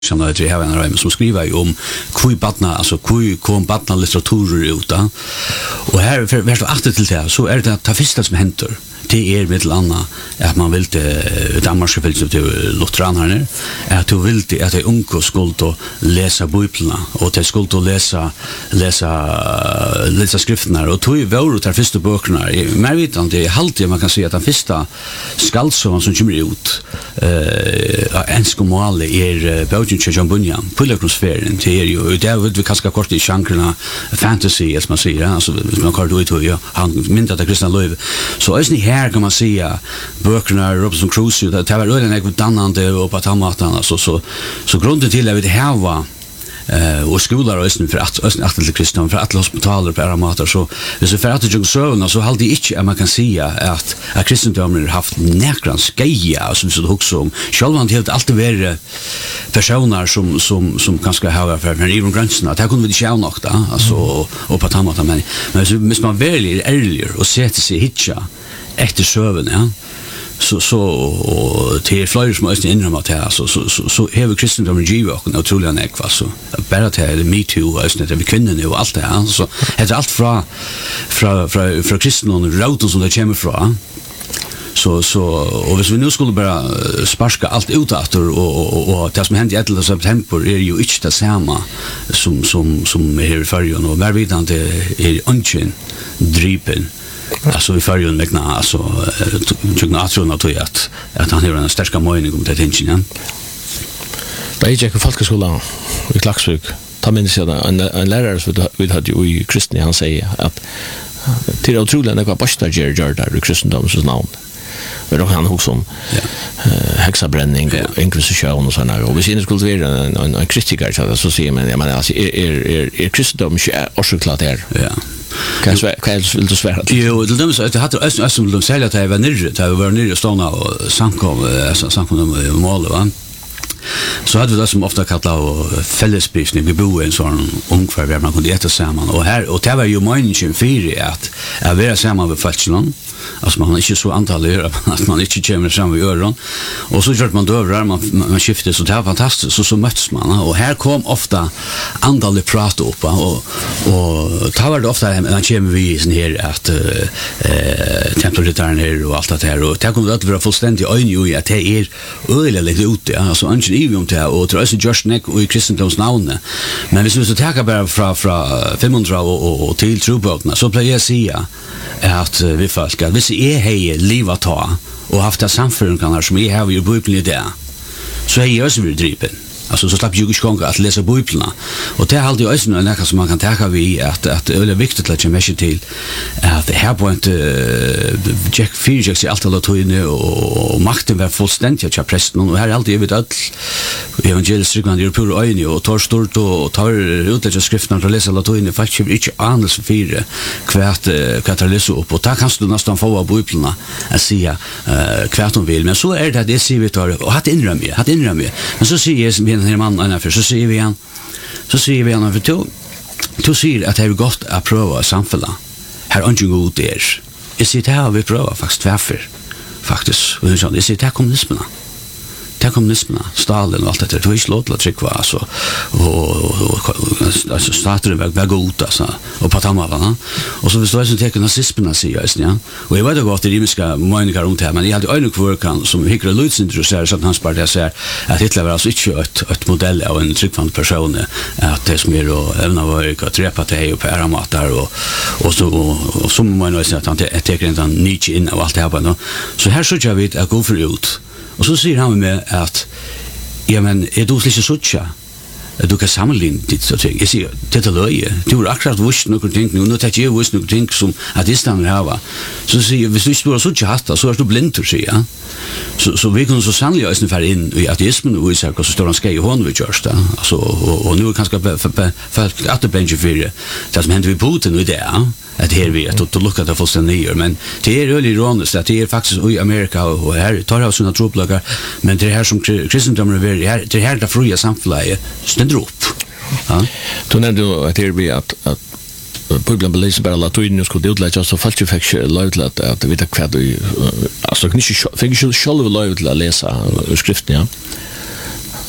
som det här en röm som skriver om kui badna alltså kui kom badna litteraturer ut då. Och här för vers 8 till det så är det att ta första som händer. Det mitt anna att man vill Danmarks fältet till lutheranarna att du vill att de unga skulle läsa bibeln och de skulle läsa skrifterna och tog var ut de första böckerna men vet inte det alltid man kan säga att den första skaldson som kommer ut enska mål boken till John Bunyan pilgrimsfärden till ju där vill vi kanske kort i genrerna fantasy som man säger alltså man kan då ju han minns att kristna löv så är ni här kan man säga böckerna Robinson Crusoe det var öden jag dannande och på tamatan så grunden till att vi har och skolar och östen för att till kristna för att hospitaler på aramater så så för att jag så hade inte att man kan säga att kristendomen har haft näkran skeja som så också om själva det helt alltid vara personer som kanske har för even gränserna det kunde vi inte nog då alltså och på tamatan men så måste man välja ärligare och sätta sig hitcha efter söven ja så och till flyers måste inrymma att så har kristendomen givet och otroligt nekva så bara till me too alltså det vi kunde och allt det här så det är allt från kristendomen roten som det kommer från så och hvis vi nu skulle bara sparska allt ut efter och det som hände i 11 september är ju inte det samma som är i förrjun och mer vidande är ungen dripen alltså vi förrjun megna alltså tycker att tror att han har en starka mening om det tingen ja. Det är ju folkskolan i Klaksvik. Ta minns jag en lärare som vi hade ju i kristna han säger att till otroligt några bästa gör där i kristendomens namn. Men då kan också om hexabränning och inkvisition och såna och vi ser det skulle vara en kritiker så säger man jag menar alltså är kristendom också där. Ja. Kan vill du svära? Jo, det döms att det hade som de säger att det var nere ståna och sankom mål va. Så hade vi det som ofta kallat fällesbrytning vi bor i en sån ungefär där man kunde äta samman och det var ju meningen för att vara samman med folkslån alltså man inte så antal att man inte kommer samman vid öron och så kört man dövrar man skiftar så det var fantastiskt så möts man och här kom ofta antalet prat upp och det var det ofta man kommer vi sån här att tempelrittaren här och allt det här och det kommer att vara fullständigt öjning att det är öjligt ute alltså inte om det och tror jag just neck och i kristendoms namn men hvis vi så tar bara från 500 och till troböckerna så blir jag säga att vi folk att hvis är hej livat ta och haft det samförungarna som är här i bibeln där så är jag så vill driven alltså så slapp ju sjunga att läsa biblarna och det är alltid också något som man kan ta vi att det är viktigt att jag menar till att det här point Jack Felix allt alla tog och makten var fullständigt att prästen och här är alltid vet att evangeliskt ryggman det är pur öjning och tar stort och tar ut det skrifterna och läser alla tog in faktiskt inte annars för kvart läsa upp och där kan du nästan få av biblarna att säga kvart de vill men så är det ser vi tar och att inrömma men så säger den här mannen för så säger vi han för du säger att det är gott att pröva samfälla här inte god är jag ser det här vi prövar faktiskt varför faktiskt och jag ser det här kommunismen Stalin och allt det där slått att trycka alltså och startade var god alltså och på tamarna och så vi står så tar nazismen säger ja och jag vet att det ryska meningar om det men jag hade en kvarkan som hycklar Lutz intresserar så att hans parti säger att Hitler var alltså inte ett modell av en tryckfand person att det som är och även var att träppa det på aramatar och så man nog säga att han tar inte Nietzsche in och allt det här så här så jag vet att gå för ut. Och så säger han med att ja men är du lite såtja du kan sammanligna ditt så ting. Jag säger det är löje. Du har akkurat visst något ting nu tar jag visst något ting som att det stannar här va. Så säger vi så står såtja hasta så är du blind att se ja. Så vi kan så sannolikt ösna för in i ateismen och så så står han ska ju hon vi görs där. Alltså och nu kanske för att det bänge för det som händer vi Putin och det att här vi att lucka det fullständigt men det är really ironiskt att det är faktiskt i Amerika och här tar jag såna troplagar men det här som kristendomen är det här det fria samhället ständer upp. Ja. Då nämnde att det blir att Bibeln beläser bara latuin skulle utlägga så falskt fick låt att vita kvad alltså fick ju själv låt att läsa skriften ja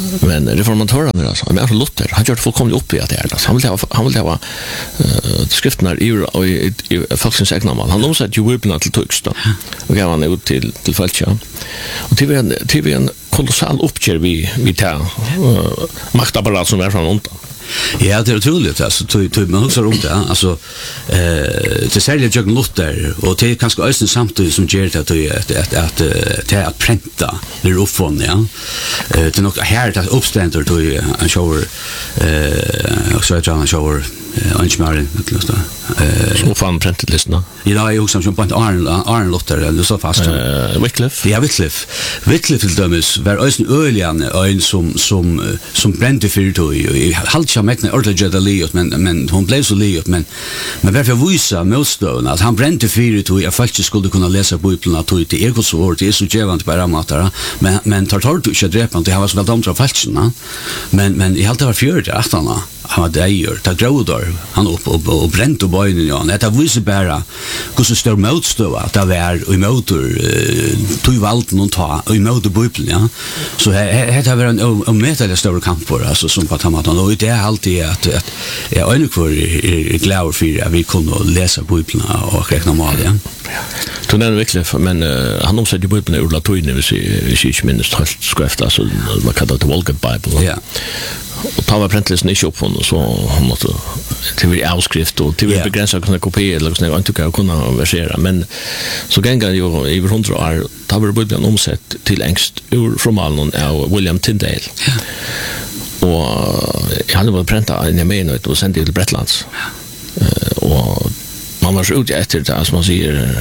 Men reformatörerna alltså, men alltså Luther, han gjorde fullkomligt upp i att det är alltså. Han vill ha skrifterna i folkens egna mal. Han omsatte ju bibeln till tysk då. Och gav han ut till folket. Och till en kolossal uppgör vi tar maktapparat som är från undan. Ja, det är otroligt alltså. Man huskar om det, alltså det särskilt Jörgen Luther och det är kanske östen samtidigt som ger det att pränta det uppfunnet, ja. Det är nog här att uppständer då en shower och så han shower Anchmarin som fan präntat listorna. Ja, jag också som på Arne Luther det så fast. Wycliffe. Ja, Wycliffe till dömes var östen öljan en som brände för då i halcha mäkna ordentligt liot men hon blev så liot men varför visa motstånd att han brände för då jag faktiskt skulle kunna läsa bibeln att det är Guds ord det är så jävant bara matara men tar du inte dräpan det har så väl domtra falskarna men i allt det var fjärde aftarna han var där ta grodor han upp och bränt och böjnen ja det visar bara hur så stor motstånd att det var i motor tog valten och ta i motor bibeln ja så det var en metade stor kamp för alltså som på att han och det är alltid att jag ännu kvar är glad för att vi kunde läsa bibeln och räkna mal ja. Så den Wycliffe men han omsatte bibeln ur latin hvis ikke minst helt skrift alltså man kallar det Vulgate Bible. Ja. Och ta var präntlisten inte uppfunnen så han måste till vi avskrift och till vi begränsa kunna kopiera eller så inte kunna versera men så gänga ju i 100 år tar vi bibeln omsatt till engst ur från Malmö av William Tyndale. Ja. Och jag hade bara pränta en e-mail och sände till Bretlands. Och man var så ute efter det, som man säger,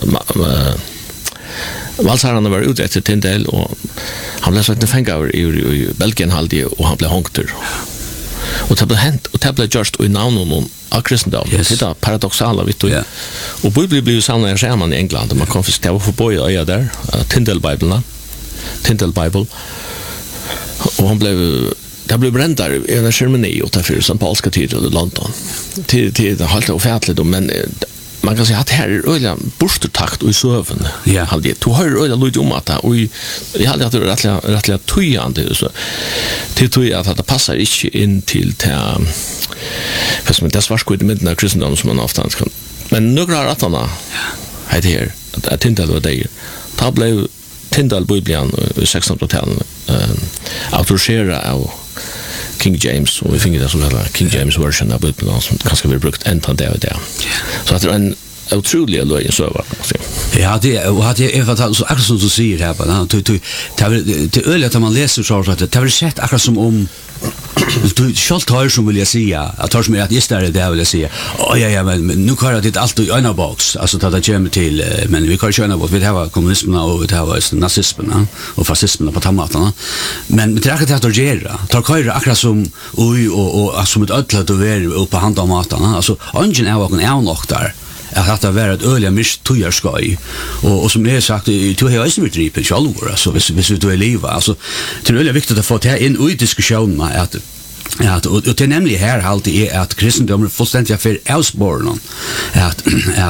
valsararna var ute efter Tyndale och han blev sagt en fängare i Belgien halvdje och han blev hångter. Och det blev hänt, och det blev just i namn av kristendom. Det är paradoxala, vet du. Och Bibeln blev ju samlad i skärman i England och man kom för att få böja öja där, Tyndale Bible. Och han blev det blev bränt där i en ceremoni och för St. Pauls katedral i London. Det helt ofärtligt men man kan säga att här är öliga borstertakt och i söven. Ja. Du har öliga lyd om att och jag hade att det rättliga tujande så till att det passar inte in till fast med det svarskudde med den kristendom som man ofta kan. Men några rattarna här det här att Tyndale var det. Ta blev Tyndale Bibeln i 1600-talet autoriserad av King James och vi finner det som heter King James version av Bibeln som kanske blir brukt en tand där och där. Så att det är en otrolig lögn så var det. Ja, det och hade jag fattat så akkurat som du säger här på det ölet att man läser så att det har sett akkurat som om du skalt har som vill jag säga att tar som är att just där det vill jag säga. Ja men nu kör det allt i en box alltså det kommer till men vi kan köra bort vi har kommunismen och vi har nazismen och fascismen på tomaterna. Men det är att göra. Tar kör akkurat som och som ett ödlat och är uppe på hand av matarna. Alltså ungen är nog där. Att det var ett öliga mist tujarskoj och som jag sagt du har ju inte dripet själva så hvis du är liva alltså det är öliga viktigt att få det här in i diskussionen att och det är nämligen här alltid är att kristendomen är fullständigt för avspåren att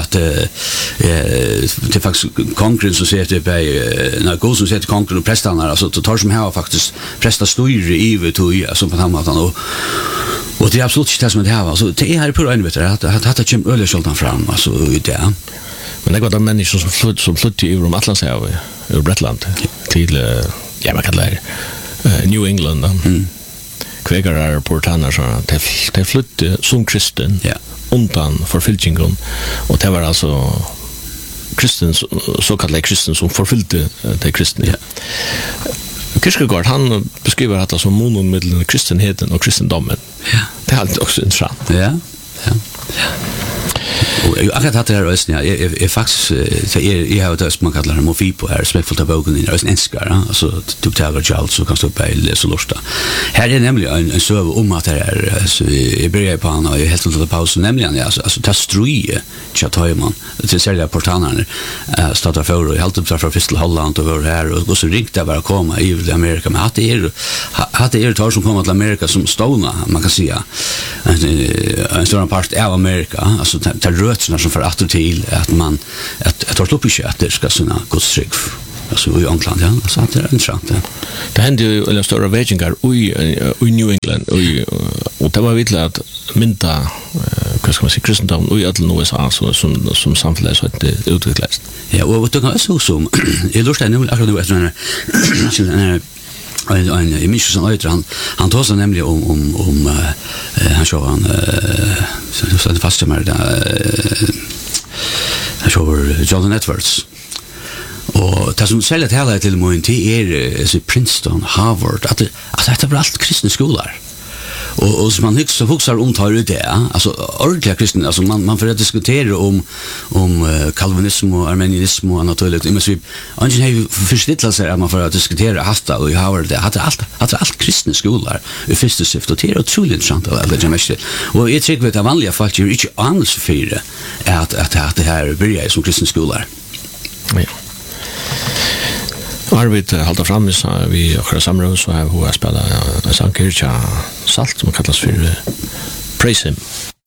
det faktiskt konkurrens så ser det när god som sätter konkurrens och prästarna alltså tar som här faktiskt prästa styr i vet som på samma och det är absolut inte det som det här alltså det är här på en vet att det kommer öliga sköldan fram alltså det men det går de människor som flyttar ur Atlantshavet ur Bretland till man kallar det New England kvägarar portanar så det flyttade som kristen undan förfyllningen och det var alltså kristen så kallade kristen som förfyllde det kristna. Kierkegaard han beskriver det som monon mellan kristenheten och kristendomen. Ja. Det är alltid också intressant. Ja. Och akkurat att det här rösten är faktiskt jag har det som man kallar homofi på här smäckfullt av boken i rösten änskar alltså typ tävlar så kan stå på läsa och lusta. Här är nämligen en söv om att det är alltså jag börjar på han och helt under pausen nämligen alltså ta struje chathöjman till sälja portalarna starta för och helt upp för första Holland och var här och så riktigt bara komma i Amerika men att det är tar som kommer till Amerika som stona man kan säga en stor part av Amerika alltså rötterna som för att till att man att tar upp i att det ska såna godstryck alltså i England, ja, så det är intressant. Ja. Det hände ju en större vägingar i New England och det var vittla att mynta vad ska man säga kristendom i alla USA som samhället så att det utvecklades. Ja, och det kan också som jag lustar nu akkurat nu efter en mycket som öder han tar sig nämligen om han så han så det fast med han så Jonathan Edwards. Och det som säljer hela till mig till Princeton, Harvard, att det är allt kristna skolor. Och som man huxar om tar ut det, alltså ordentliga kristna, alltså man får diskutera om kalvinism och armenianism och naturligt. Men så ungen har ju förstått sig att man får diskutera hasta och Harvard det hade allt kristna skolor i första syfte och det är otroligt intressant att det mest. Och jag tycker att det vanliga folk ju inte annars för att det här börjar som kristna skolor. Ja. Arvid halda fram vi akkurat samråd så har vi spelat en sång kyrka Salt som kallas för Praise Him.